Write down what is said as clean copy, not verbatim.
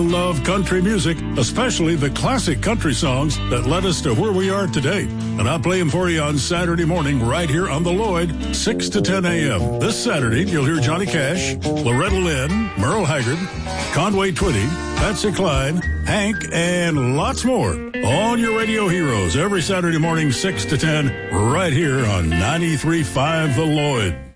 love country music, especially the classic country songs that led us to where we are today. And I play them for you on Saturday morning right here on the Lloyd, 6 to 10 a.m. This Saturday, you'll hear Johnny Cash, Loretta Lynn, Merle Haggard, Conway Twitty, Patsy Cline, Hank, and lots more on your radio heroes every Saturday morning, 6 to 10, right here on 93.5 The Lloyd.